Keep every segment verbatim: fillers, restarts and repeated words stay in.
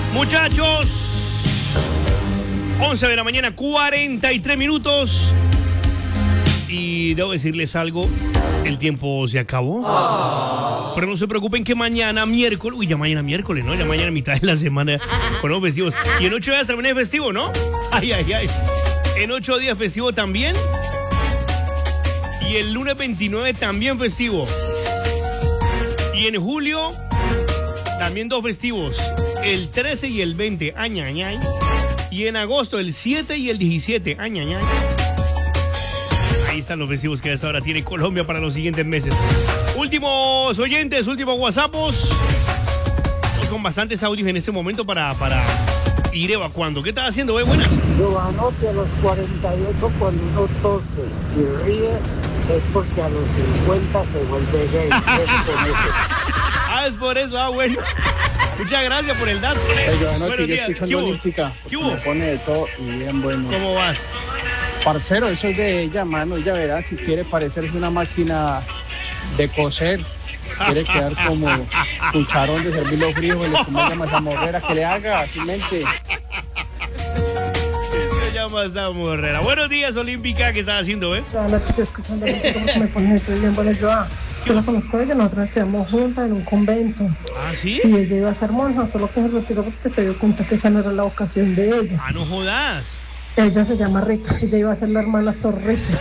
Muchachos, once de la mañana, cuarenta y tres minutos. Y debo decirles algo, el tiempo se acabó. Oh. Pero no se preocupen que mañana miércoles, uy, ya mañana miércoles, ¿no? Ya mañana mitad de la semana con los festivos. Y en ocho días también es festivo, ¿no? Ay, ay, ay. En ocho días festivo también. Y el lunes veintinueve también festivo. Y en julio también dos festivos. El trece y el veinte, ay, ay, ay. Y en agosto el siete y el diecisiete, ay, ay, ay. Ahí están los festivos que a esta hora tiene Colombia para los siguientes meses. Últimos oyentes, últimos WhatsAppos. Con bastantes audios en este momento para, para ir evacuando. ¿Qué estás haciendo, güey? Buenas. Yo anote a los cuarenta y ocho cuando uno tose y ríe es porque a los cincuenta se vuelve gay. Ah, es por eso, ah, bueno. Muchas gracias por el dato. Hey, yo anote, yo escuchando Olímpica. Me pone de todo y bien bueno. ¿Cómo vas? Parcero, eso es de ella, mano. Ella verá si quiere parecerse una máquina de coser. Quiere quedar como cucharón de servir los frijoles, como ella mazamorrera, que le haga, sin mente. Se llama mazamorrera. Buenos días, Olímpica, ¿qué estás haciendo, eh? La estoy escuchando, cómo se me pone esto bien bueno. Yo, ah, yo la conozco a ella, nosotros estudiamos juntas en un convento. ¿Ah, sí? Y ella iba a ser monja, solo que se retiró porque se dio cuenta que esa no era la vocación de ella. Ah, no jodas. Ella se llama Rita, ella iba a ser la hermana Zorrita.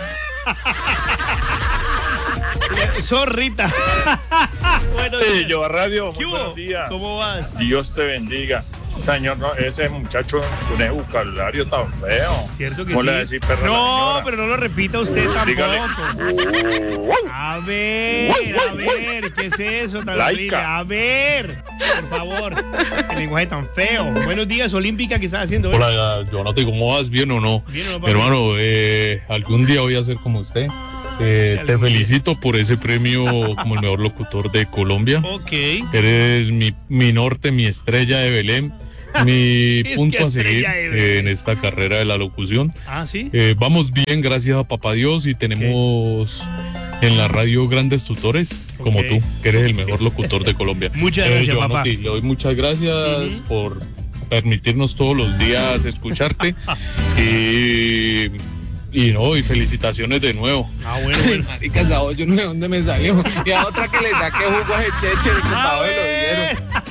Zorrita. Bueno, sí, yo a radio, muy buenos días. ¿Cómo vas? Dios te bendiga. Señor, no, ese muchacho con ese vocabulario tan feo. Cierto que ¿Cómo sí. le decís perra No, a la pero no lo repita usted tampoco. Dígale. A ver, a ver, ¿qué es eso tan horrible? A ver, por favor, qué lenguaje tan feo. Buenos días, Olímpica, ¿qué estás haciendo? Hola, Joanotti, ¿cómo vas? ¿Bien o no? Bien o no, Mi hermano, eh, algún día voy a ser como usted. Eh, te felicito por ese premio como el mejor locutor de Colombia. Ok. Eres mi, mi norte, mi estrella de Belén, mi punto a seguir eh, en esta carrera de la locución. Ah, sí. Eh, vamos bien, gracias a papá Dios, y tenemos okay. en la radio grandes tutores como okay. tú, que eres el mejor locutor de Colombia. Muchas eh, gracias, papá. Le doy muchas gracias uh-huh. por permitirnos todos los días escucharte. y... Y no, y felicitaciones de nuevo. Ah, bueno, bueno. Marica, esa voz, yo no sé dónde me salió. Y a otra que le saqué jugo a ese cheche, el culpado de lo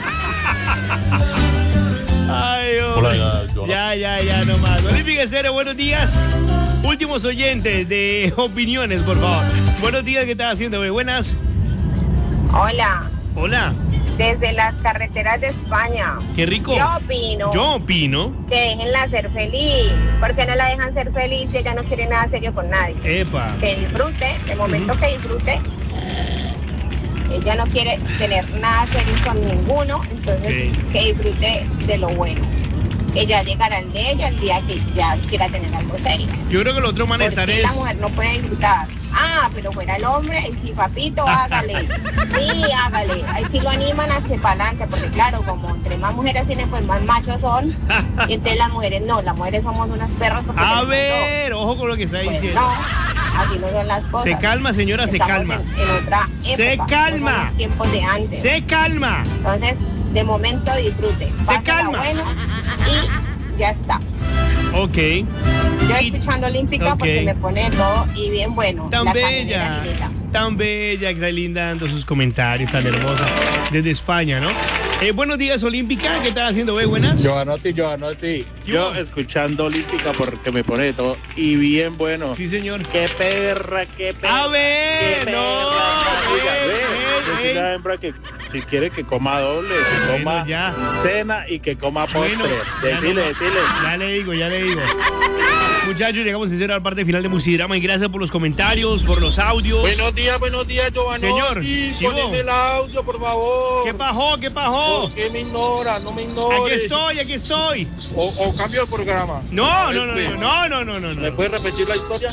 dieron. Ay, Hola, ya, ya, ya, ya, nomás. Olímpica Cero, buenos días. Últimos oyentes de opiniones, por favor. Buenos días, ¿qué estás haciendo, güey? Buenas. Hola. Hola. Desde las carreteras de España. Qué rico. Yo opino. Yo opino. Que déjenla ser feliz. ¿Por qué no la dejan ser feliz si ella no quiere nada serio con nadie? Epa. Que disfrute, de momento uh-huh. que disfrute. Ella no quiere tener nada serio con ninguno, entonces okay. que disfrute de lo bueno. Que ya llegará el de ella el día que ya quiera tener algo serio. Yo creo que lo otro manestar es... la mujer no puede disfrutar. Ah, pero fuera el hombre, y sí, papito, hágale. Sí, hágale. Ahí sí lo animan a que para adelante, porque claro, como entre más mujeres tienen, pues más machos son. Y entre las mujeres no, las mujeres somos unas perras. Porque a ver, todo. Ojo con lo que está pues diciendo. No, así no son las cosas. Se calma, señora, Estamos se calma. En, en otra época. Se calma. No los tiempos de antes. Se calma. Entonces, de momento disfrute. Se calma. Bueno y ya está. Ok. Yo escuchando Olímpica okay. porque me pone todo y bien bueno. Tan la bella, tan bella, que está linda dando sus comentarios, tan hermosa, desde España, ¿no? Eh, buenos días, Olímpica, ¿qué estás haciendo, güey? Buenas. Joanotti, Joanotti. Yo escuchando Olímpica porque me pone todo y bien bueno. Sí, señor. Qué perra, qué perra. A ver, qué no. Oiga, ve, es una hembra que si quiere que coma doble, que bueno, coma ya. cena y que coma postre. Bueno, decile, no, decile. Ya le digo, ya le digo. Muchachos, llegamos a la parte final de Musidrama y gracias por los comentarios, por los audios. Buenos días, buenos días, Giovanni. Señor, poneme el audio, por favor. ¿Qué bajó? ¿Qué bajó? ¿Por qué me ignora? No me ignores. Aquí estoy, aquí estoy. O, o cambio de programa. No, no, no, no, no, no, no, no. ¿Me puedes repetir la historia?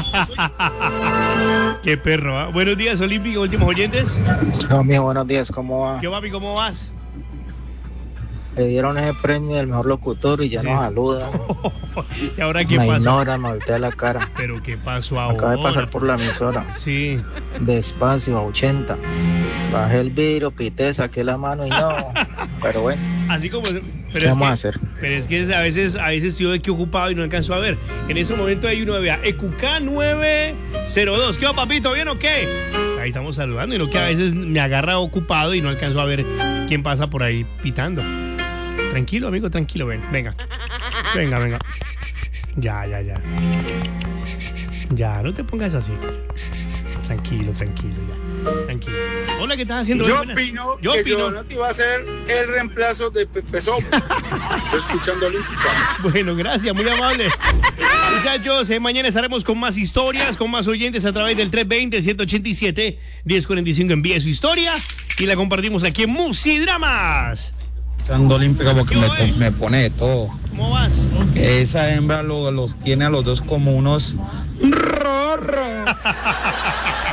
Qué perro, ¿eh? Buenos días, Olímpico, últimos oyentes. No, mío, buenos días, ¿cómo va? ¿Qué, papi, cómo vas? le dieron ese premio del mejor locutor y ya Sí. no saluda. ¿Y ahora qué Me pasa? ignora, me voltea la cara. ¿Pero qué pasó ahora? Acaba de pasar por la emisora. Sí. Despacio, a ochenta. Bajé el vidrio, pité, saqué la mano y no. Pero bueno, Así como... Pero ¿qué es vamos que, a hacer? Pero es que a veces, a veces estoy aquí ocupado y no alcanzo a ver. En ese momento hay uno, vea, E Q K nueve cero dos. ¿Qué va, papito? ¿Bien o qué? Ahí estamos saludando y lo que a veces me agarra ocupado y no alcanzo a ver quién pasa por ahí pitando. Tranquilo, amigo, tranquilo, ven, venga. Venga, venga. Ya, ya, ya. Ya, no te pongas así. Tranquilo, tranquilo, ya. Tranquilo. Hola, ¿qué estás haciendo? Yo Buenas. opino Yo que opino. Giovanotti va a ser el reemplazo de Pepe Somo. Estoy escuchando Olímpica. Bueno, gracias, muy amable. Muchachos, eh, mañana estaremos con más historias, con más oyentes a través del tres veinte, ciento ochenta y siete, diez cuarenta y cinco. Envíe su historia y la compartimos aquí en Musidramas. Escuchando Olímpica porque ¿Qué me, hoy? me pone de todo. ¿Cómo vas? Esa hembra lo- los tiene a los dos como unos rorros.